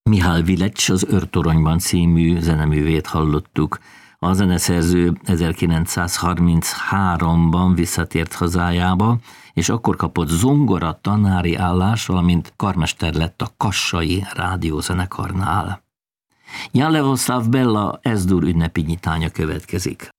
Mihály Vilecs az Őrtoronyban című zeneművét hallottuk. A zeneszerző 1933-ban visszatért hazájába, és akkor kapott zongora tanári állást, valamint karmester lett a Kassai rádiózenekarnál. Jan Lavoslav Bella S-dur ünnepi nyitánya következik.